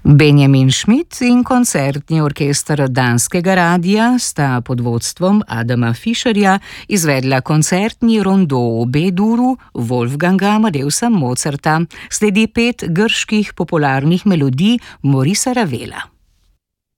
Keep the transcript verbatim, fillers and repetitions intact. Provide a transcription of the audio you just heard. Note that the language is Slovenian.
Benjamin Schmidt in koncertni orkester Danskega radia sta pod vodstvom Adama Fischerja izvedla koncertni rondo v B-duru Wolfganga Amadeusa Mozarta, sledi pet grških popularnih melodij Maurice Ravela.